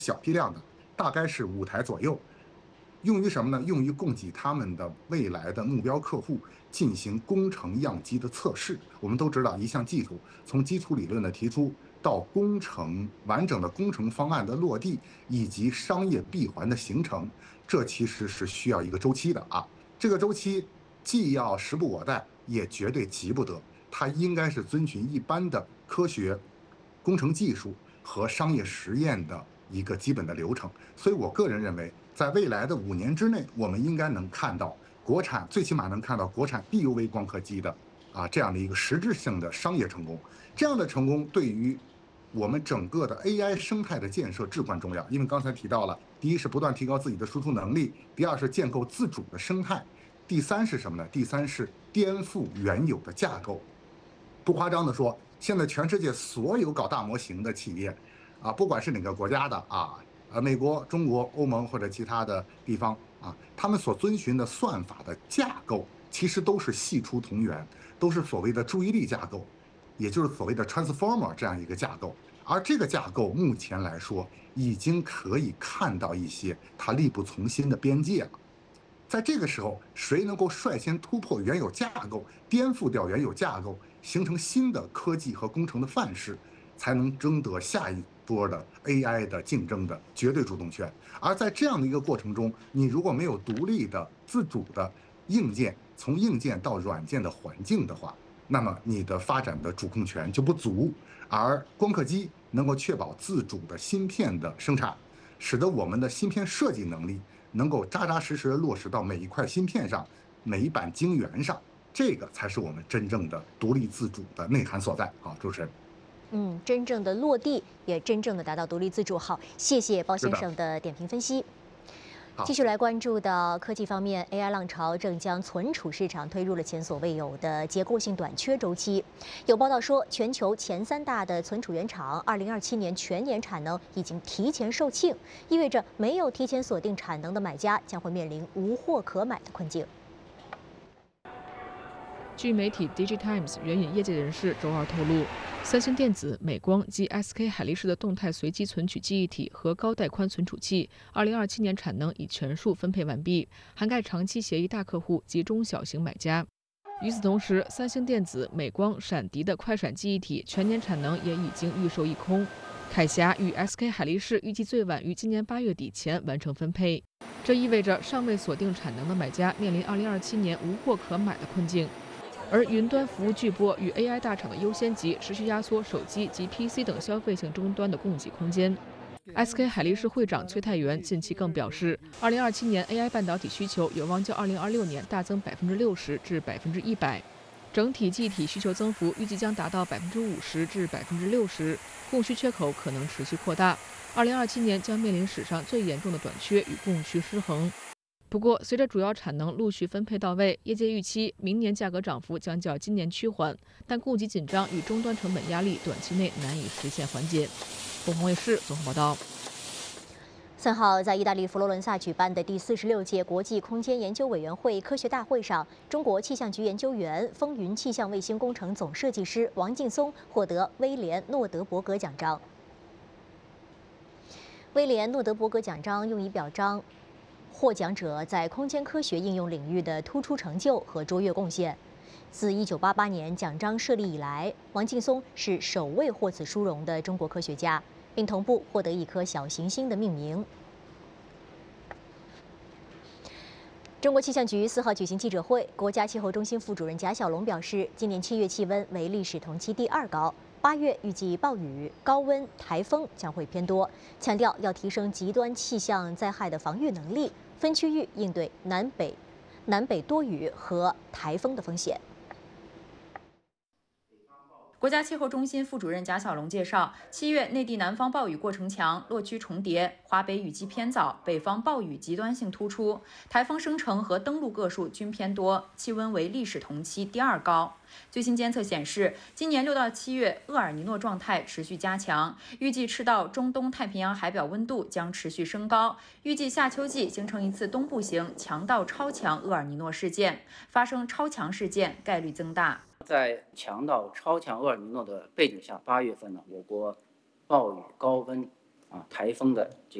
小批量的，大概是5台左右。用于什么呢？用于供给他们的未来的目标客户进行工程样机的测试。我们都知道，一项技术从基础理论的提出到工程完整的工程方案的落地，以及商业闭环的形成，这其实是需要一个周期的啊。这个周期既要时不我待，也绝对急不得。它应该是遵循一般的科学、工程技术和商业实验的一个基本的流程。所以我个人认为，在未来的5年之内，我们应该能看到国产，最起码能看到国产 DUV 光刻机的这样的一个实质性的商业成功。这样的成功对于我们整个的 AI 生态的建设至关重要。因为刚才提到了，第一是不断提高自己的输出能力，第二是建构自主的生态，第三是什么呢？第三是颠覆原有的架构。不夸张的说，现在全世界所有搞大模型的企业，不管是哪个国家的美国、中国、欧盟或者其他的地方他们所遵循的算法的架构，其实都是系出同源，都是所谓的注意力架构，也就是所谓的 transformer 这样一个架构。而这个架构目前来说，已经可以看到一些它力不从心的边界了。在这个时候，谁能够率先突破原有架构，颠覆掉原有架构，形成新的科技和工程的范式，才能争得下一波的 AI 的竞争的绝对主动权。而在这样的一个过程中，你如果没有独立的、自主的硬件，从硬件到软件的环境的话，那么你的发展的主控权就不足。而光刻机能够确保自主的芯片的生产，使得我们的芯片设计能力能够扎扎实实的落实到每一块芯片上、每一板晶圆上，这个才是我们真正的独立自主的内涵所在。好，主持人。 真正的落地，也真正的达到独立自主。好，谢谢包是的， 先生的点评分析。继好。 续来关注到科技方面，AI 浪潮正将存储市场推入了前所未有的结构性短缺周期。有报道说，全球前3大的存储原厂2027年全年产能已经提前售罄，意味着没有提前锁定产能的买家将会面临无货可买的困境。 据媒体 DigiTimes 援引业界人士周二透露，三星电子、美光及 SK 海力士的动态随机存取记忆体和高带宽存储器，2027年产能已全数分配完毕，涵盖长期协议大客户及中小型买家。与此同时，三星电子、美光、闪迪的快闪记忆体全年产能也已经预售一空。凯霞与 SK 海力士预计最晚于今年8月底前完成分配，这意味着尚未锁定产能的买家面临2027年无货可买的困境。而云端服务巨擘与 AI 大厂的优先级持续压缩手机及 PC 等消费性终端的供给空间。SK 海力士会长崔泰元近期更表示，2027年 AI 半导体需求有望较2026年大增60%至100%，整体记忆体需求增幅预计将达到50%至60%，供需缺口可能持续扩大。2027年将面临史上最严重的短缺与供需失衡。不过，随着主要产能陆续分配到位，业界预期明年价格涨幅将较今年趋缓，但供给紧张与终端成本压力短期内难以实现缓解。凤凰卫视综合报道。 3号，在意大利佛罗伦萨举办的第46届国际空间研究委员会科学大会上，中国气象局研究员、风云气象卫星工程总设计师王劲松获得威廉诺德伯格奖章。威廉诺德伯格奖章用以表彰获奖者在空间科学应用领域的突出成就和卓越贡献。自1988年奖章设立以来，王劲松是首位获此殊荣的中国科学家，并同步获得一颗小行星的命名。中国气象局4号举行记者会，国家气候中心副主任贾小龙表示，今年7月气温为历史同期第2高，8月预计暴雨、高温、台风将会偏多，强调要提升极端气象灾害的防御能力，分区域应对南北多雨和台风的风险。 国家气候中心副主任贾小龙介绍，7月内地南方暴雨过程强，落区重叠，华北雨季偏早，北方暴雨极端性突出，台风生成和登陆个数均偏多，气温为历史同期第2高。最新监测显示，今年6到7月厄尔尼诺状态持续加强，预计赤道、中东太平洋海表温度将持续升高，预计夏秋季形成一次东部型强到超强厄尔尼诺事件，发生超强事件概率增大。 在强到超强厄尔尼诺的背景下，8月份呢，我国暴雨、高温、 台风的